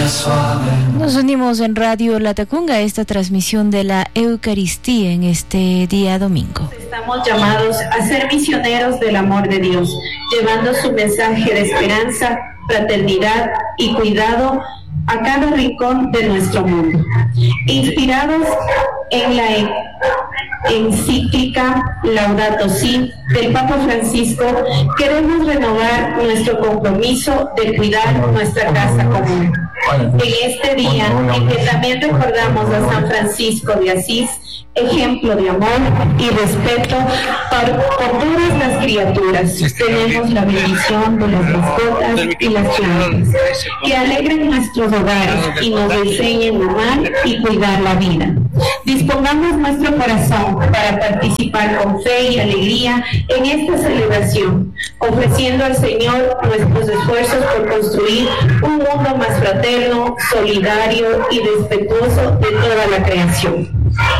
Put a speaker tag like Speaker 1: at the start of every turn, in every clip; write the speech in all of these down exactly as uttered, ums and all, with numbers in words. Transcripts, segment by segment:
Speaker 1: Nos unimos en Radio Latacunga a esta transmisión de la Eucaristía en este día domingo.
Speaker 2: Estamos llamados a ser misioneros del amor de Dios, llevando su mensaje de esperanza, fraternidad y cuidado a cada rincón de nuestro mundo. Inspirados en la encíclica Laudato Si del Papa Francisco, queremos renovar nuestro compromiso de cuidar nuestra casa común. En este día en que también recordamos a San Francisco de Asís, ejemplo de amor y respeto por, por todas las criaturas, tenemos la bendición de las mascotas y las plantas, que alegren nuestros hogares y nos enseñen a amar y cuidar la vida. Dispongamos nuestro corazón para participar con fe y alegría en esta celebración, ofreciendo al Señor nuestros esfuerzos por construir un mundo más fraterno, solidario y respetuoso de toda la creación.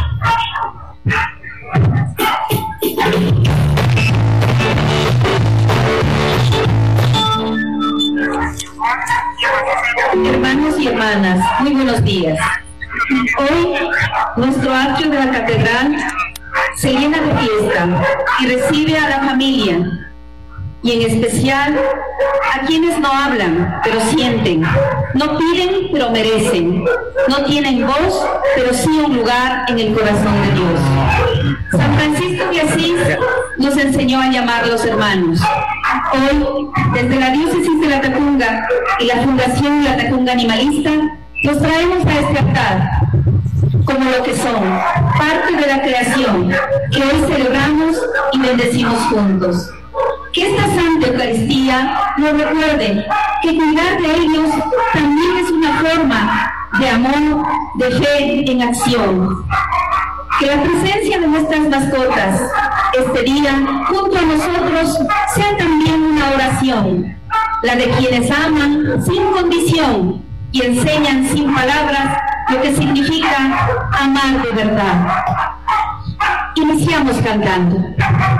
Speaker 2: Hermanos y hermanas, muy buenos días. Hoy nuestro atrio de la catedral se llena de fiesta y recibe a la familia, y en especial a quienes no hablan, pero sienten, no piden, pero merecen, no tienen voz, pero sí un lugar en el corazón de Dios. San Francisco de Asís nos enseñó a llamarlos hermanos. Hoy, desde la diócesis de Latacunga y la Fundación Latacunga Animalista, los traemos a este altar como lo que son, parte de la creación que hoy celebramos y bendecimos juntos. Que esta Santa Eucaristía nos recuerde que cuidar de ellos también es una forma de amor, de fe en acción. Que la presencia de nuestras mascotas este día junto a nosotros sea también una oración, la de quienes aman sin condición y enseñan sin palabras lo que significa amar de verdad. Iniciamos cantando.